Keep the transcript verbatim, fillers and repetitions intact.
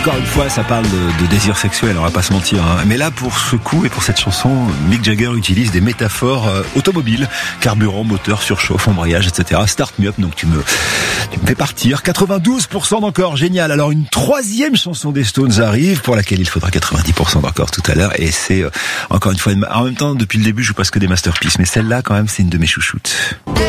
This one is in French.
Encore une fois, ça parle de, de désir sexuel, on va pas se mentir. Hein. Mais là, pour ce coup et pour cette chanson, Mick Jagger utilise des métaphores euh, automobiles, carburant, moteur, surchauffe, embrayage, et cetera. Start me up, donc tu me, tu me fais partir. quatre-vingt-douze pour cent d'encore, génial. Alors une troisième chanson des Stones arrive, pour laquelle il faudra quatre-vingt-dix pour cent d'encore tout à l'heure. Et c'est euh, encore une fois, en même temps, depuis le début, je joue presque des masterpieces, mais celle-là, quand même, c'est une de mes chouchoutes.